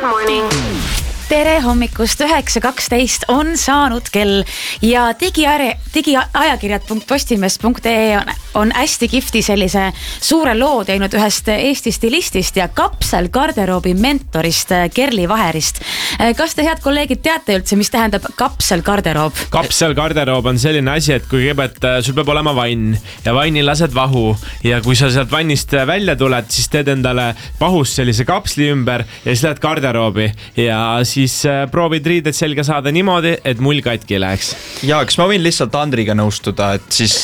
Good morning. Tere hommikust, 9.12 on saanud kell ja digiajakirjad.postimees.ee on hästi kihvti sellise suure loo teinud ühest Eesti stilistist ja kapsel garderoobi mentorist Kerli Vaherist. Kas te, head kolleegid, teate üldse, mis tähendab kapsel garderoob? Kapsel garderoob on selline asi, et kui kõigepealt sul peab olema vann ja vanni lased vahu ja kui sa sealt vannist välja tuled, siis teed endale pahus sellise kapsli ümber ja siis lähed garderoobi ja siis proovid riided selga saada niimoodi, et mull katki läheks. Ja, kas ma võin lihtsalt Andriga nõustuda, et siis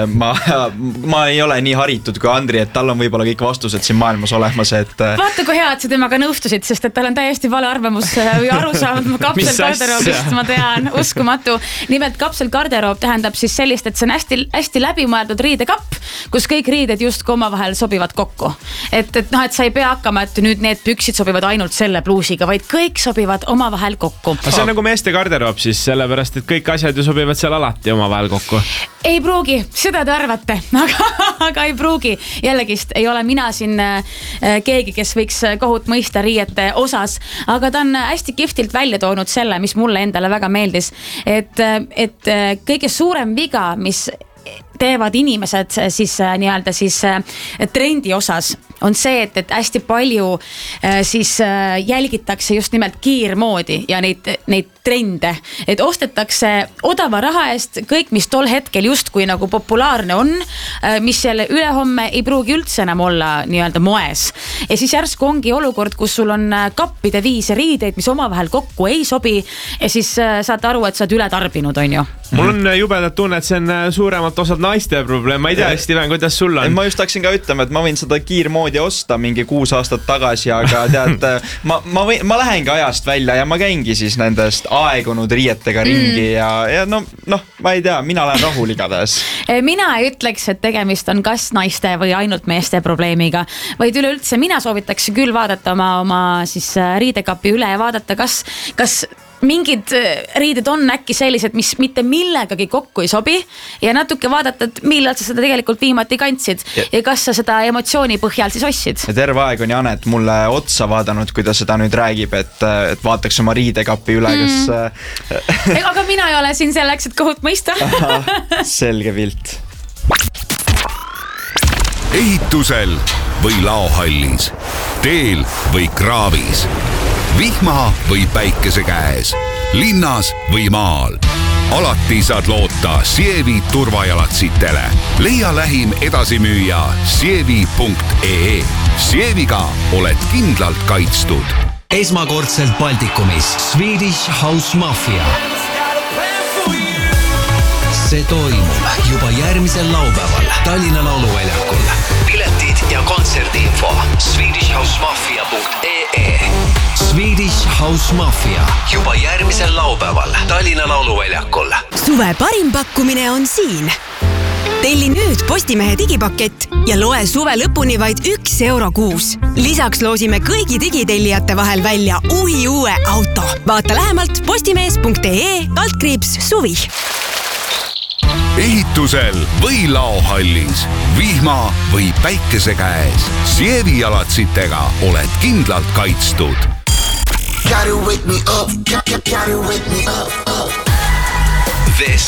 ma ei ole nii haritud kui Andri, et tal on võib-olla kõik vastused siin maailmas olemas, et... Vaata, kui hea, et sa temaga nõustusid, sest et tal on täiesti vale arvamus või aru saanud kapsel garderoobist, ma tean, uskumatu. Nimelt kapsel garderoob tähendab siis sellist, et see on hästi läbimõeldud riidekapp, kus kõik riided justkui omavahel sobivad kokku. Et sa ei pea hakkama, et nüüd need püksid sobivad ainult selle pluusiga, vaid kõik sobivad omavahel kokku. See on nagu meeste garderoob siis, sellepärast, et kõik asjad ju sobivad seal alati omavahel kokku. Ei pruugi, seda te arvate, aga ei pruugi. Jällegi ei ole mina siin keegi, kes võiks kohut mõista riiete osas, aga ta on hästi kihvtilt välja toonud selle, mis mulle endale väga meeldis, et kõige suurem viga, mis teevad inimesed siis nii-öelda siis trendi osas on see, et hästi palju siis jälgitakse just nimelt kiirmoodi ja neid trende, et ostetakse odava raha eest kõik, mis tol hetkel justkui nagu populaarne on, mis selle ülehomme ei pruugi üldse enam olla nii-öelda moes. Ja siis järsku ongi olukord, kus sul on kappide viis riideid, mis omavahel kokku ei sobi ja siis saad aru, et sa oled üle tarbinud, on ju. Mul on jubedad tunne, et see on suuremalt osad naiste probleem. Ma ei tea, Steven, kuidas sul on? Ma just hakkasin ka ütlema, et ma võin seda kiirmoodi osta mingi 6 aastat tagasi, aga tead, ma lähengi ajast välja ja ma käingi siis nendest aegunud riietega ringi ja no, ma ei tea, mina lähen rahul igatahes. Mina ei ütleks, et tegemist on kas naiste või ainult meeste probleemiga, vaid üleüldse mina soovitaks küll vaadata oma siis riidekapi üle ja vaadata, kas mingid riided on äkki sellised, mis mitte millegagi kokku ei sobi ja natuke vaadata, et millal sa seda tegelikult viimati kandsid ja kas sa seda emotsiooni põhjal siis ostsid. Ja terve aeg on Janet mulle otsa vaadanud, kui ta seda nüüd räägib, et vaataks oma riidekapi üle, kas... Aga mina ei ole siin selleks, et kohut mõista. Selge pilt. Ehitusel või laohallis, teel või kraavis, vihma või päikese käes, linnas või maal. Alati saad loota Sievi turvajalatsitele. Leia lähim edasimüüja sievi.ee. Sieviga oled kindlalt kaitstud. Esmakordselt Baltikumis Swedish House Mafia. See toimub juba järgmisel laupäeval Tallinna lauluväljakul. Piletid ja kontserdiinfo swedishhousemafia.ee. Swedish House Mafia juba järgmisel laupäeval Tallinna lauluväljakul. Suve parim pakkumine on siin. Telli nüüd Postimehe digipakett ja loe suve lõpuni vaid €1 kuus. Lisaks loosime kõigi digitellijate vahel välja uue auto. Vaata lähemalt postimees.ee/suvi. Ehitusel või laohallis, vihma või päikese käes, Sievi jalatsitega oled kindlalt kaitstud. Gotta wake me up, gotta wake me up. This